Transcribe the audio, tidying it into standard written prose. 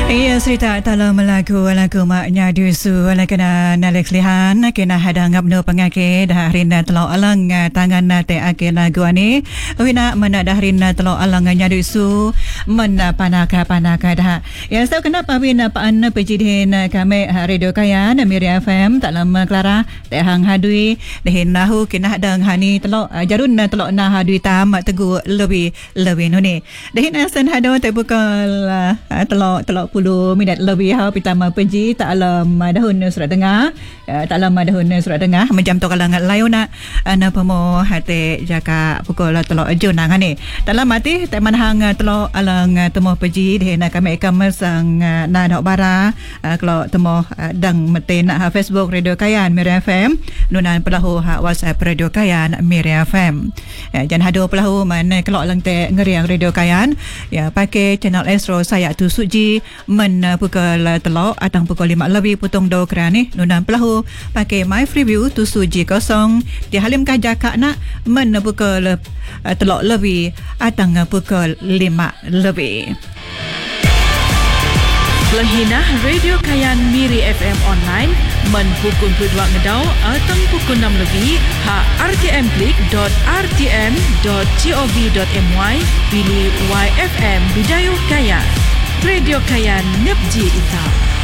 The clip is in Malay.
Ia cerita dalam lagu maknya dusu kena nalek lihan kena hada ngapno pengake dah rina telo alang tangan te ake lagu ani wina mana dah rina telo alang nya dusu mana panaka dah ya so kenapa wina paan pejidin kami radio kayan Miri FM tak lama Clara te hang hadui dehin nahu kena hada hani telo jarun telo na hadui tam tegu lebih nuni dehin asan hado te bukal telo 10 minit lebih pertama pergi tak alam dahun surat dengar macam tu kalangan layuna ana pemo hati jaka pukul telo juna ngani dalam mati tak manhang telo alang temo pergi dehna kami kamasang na dok bara kalau temo dang meten Facebook Radio Kayan Miri FM nunan pelahu WhatsApp Radio Kayan Miri FM jan hado pelahu man kalau alang te ngeriang Radio Kayan ya pakai channel Astro saya tu suji men pukul telo atang pukul 5 lebih putung do kerani nunan pelahu pakai My Freeview tu suji kosong di halim kajak nak men pukul telo lebih atang pukul 5 lebih. Lehina Radio Kayan Miri FM online men pukul 2 ngedau atang pukul 6 lebih rtmklik.rtm.gov.my pilih YFM Bidayuh Kayan Radio Kayan Nepji Ita.